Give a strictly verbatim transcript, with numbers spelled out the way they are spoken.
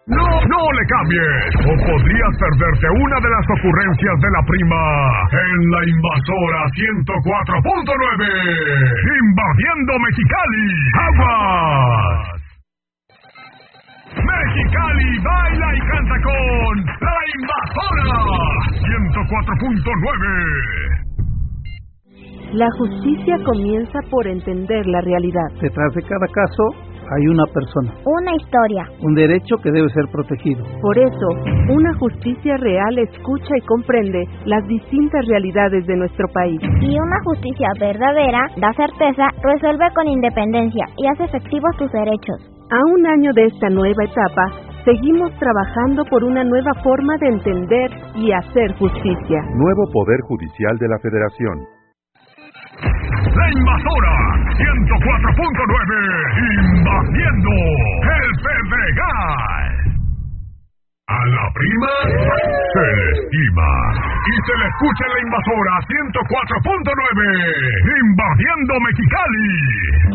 No, no le cambies, o podrías perderte una de las ocurrencias de la prima en la Invasora ciento cuatro punto nueve. Invadiendo Mexicali. ¡Aguas! Mexicali baila y canta con la Invasora ciento cuatro punto nueve. La justicia comienza por entender la realidad. Detrás de cada caso hay una persona, una historia, un derecho que debe ser protegido. Por eso, una justicia real escucha y comprende las distintas realidades de nuestro país. Y una justicia verdadera da certeza, resuelve con independencia y hace efectivos tus derechos. A un año de esta nueva etapa, seguimos trabajando por una nueva forma de entender y hacer justicia. Nuevo Poder Judicial de la Federación. La Invasora ciento cuatro punto nueve, invadiendo el Pedregal. A la prima se le estima y se le escucha en la Invasora ciento cuatro punto nueve, invadiendo Mexicali.